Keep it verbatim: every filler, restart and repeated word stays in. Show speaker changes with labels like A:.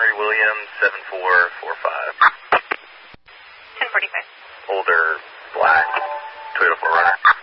A: Henry Williams, seven four four five.
B: ten forty-five.
A: Older, black, Toyota four runner.